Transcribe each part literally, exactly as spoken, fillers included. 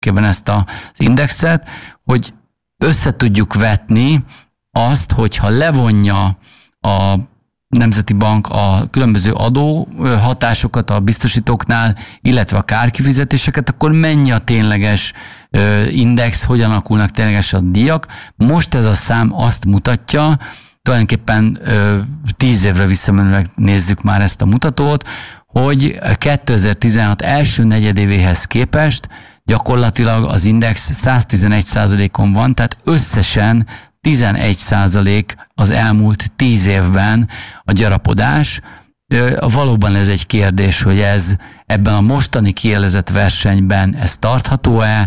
ezt az indexet, hogy össze tudjuk vetni azt, hogyha levonja a Nemzeti Bank a különböző adó hatásokat a biztosítóknál, illetve a kárkifizetéseket, akkor mennyi a tényleges index, hogyan alakulnak tényleges a díjak. Most ez a szám azt mutatja, tulajdonképpen tíz évre visszamenőleg nézzük már ezt a mutatót, hogy kétezer-tizenhat első negyedévéhez képest gyakorlatilag az index száztizenegy százalékon van, tehát összesen tizenegy százalék az elmúlt tíz évben a gyarapodás. Valóban ez egy kérdés, hogy ez ebben a mostani kiélezett versenyben ez tartható-e,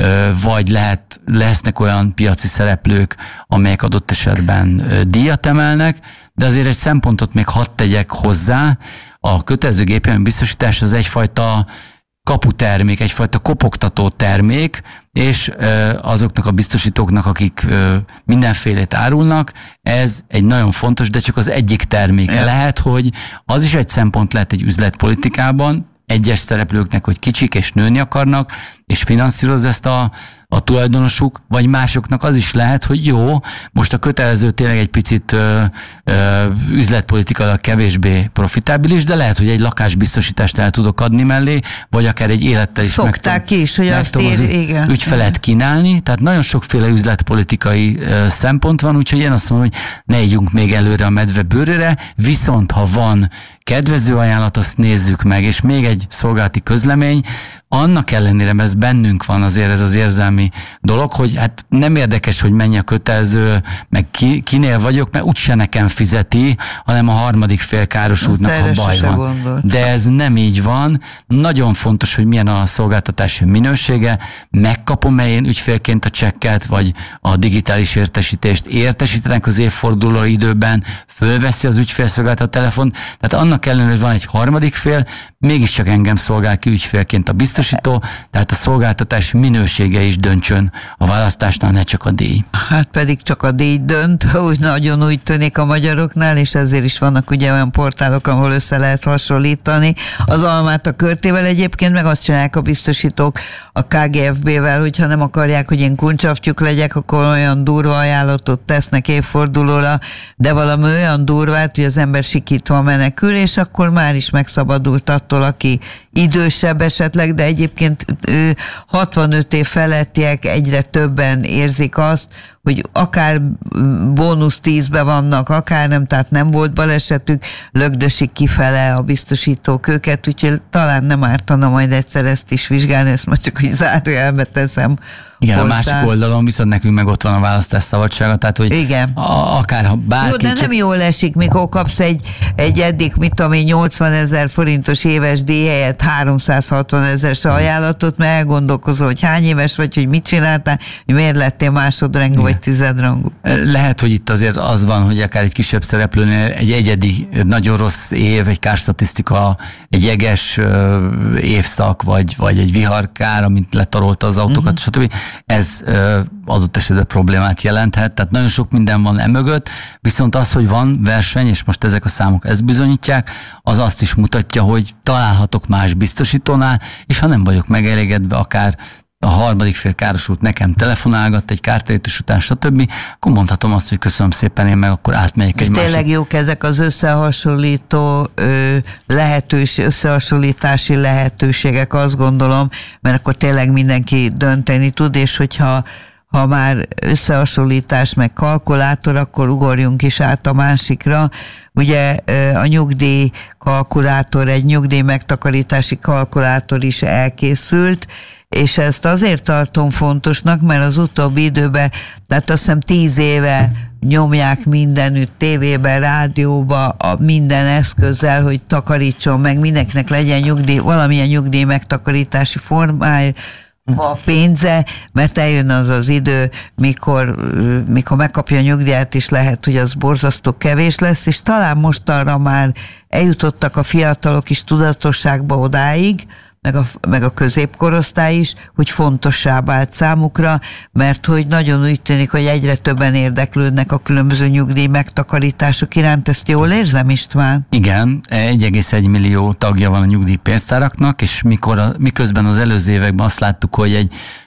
vagy lehet, lesznek olyan piaci szereplők, amelyek adott esetben díjat emelnek, de azért egy szempontot még hadd tegyek hozzá, a kötelező gépjárműbiztosítás az egyfajta kaputermék, egyfajta kopogtató termék, és azoknak a biztosítóknak, akik mindenfélét árulnak, ez egy nagyon fontos, de csak az egyik terméke. Lehet, hogy az is egy szempont lehet egy üzletpolitikában, egyes szereplőknek, hogy kicsik és nőni akarnak, és finanszíroz ezt a, a tulajdonosuk, vagy másoknak az is lehet, hogy jó, most a kötelező tényleg egy picit ö, ö, üzletpolitikailag kevésbé profitábilis, de lehet, hogy egy lakásbiztosítást el tudok adni mellé, vagy akár egy élettel is Szokták meg tudom, is, hogy azt ér, igen. ügyfelet kínálni, tehát nagyon sokféle üzletpolitikai ö, szempont van, úgyhogy én azt mondom, hogy ne ígyunk még előre a medve bőrére, viszont ha van kedvező ajánlat, azt nézzük meg, és még egy szolgálati közlemény, annak ellenére, mert ez bennünk van azért ez az érzelmi dolog, hogy hát nem érdekes, hogy mennyi a kötelező, meg ki, kinél vagyok, mert úgyse nekem fizeti, hanem a harmadik fél károsultnak, ha baj van. Gondolt. De ez nem így van. Nagyon fontos, hogy milyen a szolgáltatási minősége, megkapom-e én ügyfélként a csekket, vagy a digitális értesítést, értesítenek az évforduló időben, fölveszi az ügyfélszolgálat a telefon, tehát annak ellenére, hogy van egy harmadik fél, mégiscsak engem szolgál ki ügyfélként a biztosító, tehát a szolgáltatás minősége is döntsön a választásnál, ne csak a díj. Hát pedig csak a díj dönt, úgy nagyon úgy tűnik a magyaroknál, és ezért is vannak ugye olyan portálok, ahol össze lehet hasonlítani. Az almát a körtével egyébként, meg azt csinálják a biztosítók a ká gé ef bé-vel, hogyha nem akarják, hogy én kuncsaftjuk legyek, akkor olyan durva ajánlatot tesznek évfordulóra, de valami olyan durvát, hogy az ember sikítva menekül, és akkor már is megszabadult attól, aki idősebb esetleg, de egyébként hatvanöt év felettiek egyre többen érzik azt, hogy akár bónusz tízbe vannak, akár nem, tehát nem volt balesetük, lögdösik kifele a biztosítók őket, úgyhogy talán nem ártana majd egyszer ezt is vizsgálni, ezt már csak úgy zárójelbe teszem. Igen, hozzá. A másik oldalon viszont nekünk meg ott van a választás szabadsága, tehát hogy igen. A, akár ha bárki... Jó, de csak... nem jól esik, mikor kapsz egy, egy eddig, mit tudom én, nyolcvan ezer forintos éves díj helyett háromszázhatvan ezeres ajánlatot, mert elgondolkozol, hogy hány éves vagy, hogy mit csináltál, hogy miért lettél másodrangú vagy tizedrangú. Lehet, hogy itt azért az van, hogy akár egy kisebb szereplőnél egy egyedi, nagyon rossz év, egy kárstatisztika, egy jeges évszak, vagy, vagy egy viharkár, amit letarolta az autókat, uh-huh. stb. Ez adott esetben problémát jelenthet, tehát nagyon sok minden van emögött, viszont az, hogy van verseny, és most ezek a számok ezt bizonyítják, az azt is mutatja, hogy találhatok más biztosítónál, és ha nem vagyok megelégedve, akár a harmadik fél károsult nekem telefonálgat egy kártérítés után, stb., akkor mondhatom azt, hogy köszönöm szépen, én meg akkor átmegyek egy másik. Tényleg jók ezek az összehasonlító lehetőség, összehasonlítási lehetőségek, azt gondolom, mert akkor tényleg mindenki dönteni tud, és hogyha ha már összehasonlítás meg kalkulátor, akkor ugorjunk is át a másikra. Ugye a nyugdíj kalkulátor, egy nyugdíj megtakarítási kalkulátor is elkészült, és ezt azért tartom fontosnak, mert az utóbbi időben, tehát azt hiszem tíz éve nyomják mindenütt, tévében, rádióba, a minden eszközzel, hogy takarítson meg, mindenkinek legyen nyugdíj, valamilyen nyugdíj megtakarítási formája, a pénze, mert eljön az az idő, mikor, mikor megkapja a nyugdíjat, és lehet, hogy az borzasztó kevés lesz, és talán mostanra már eljutottak a fiatalok is tudatosságba odáig, meg a, meg a középkorosztály is, hogy fontossá vált számukra, mert hogy nagyon úgy tűnik, hogy egyre többen érdeklődnek a különböző nyugdíj megtakarítások iránt. Ezt jól érzem, István? Igen, egy egész egy millió tagja van a nyugdíjpénztáraknak, és mikor a, miközben az előző években azt láttuk, hogy egy